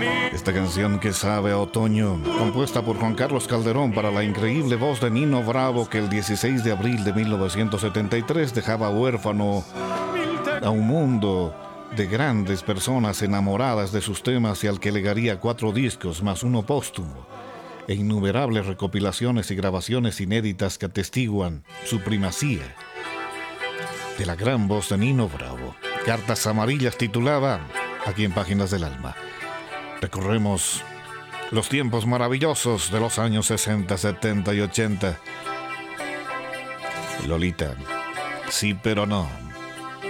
Esta canción que sabe a otoño, compuesta por Juan Carlos Calderón para la increíble voz de Nino Bravo, que el 16 de abril de 1973 dejaba huérfano a un mundo de grandes personas enamoradas de sus temas y al que legaría 4 discos más uno póstumo e innumerables recopilaciones y grabaciones inéditas que atestiguan su primacía de la gran voz de Nino Bravo. Cartas Amarillas titulaba, aquí en Páginas del Alma. Recorremos los tiempos maravillosos de los años 60, 70 y 80. Lolita, sí pero no.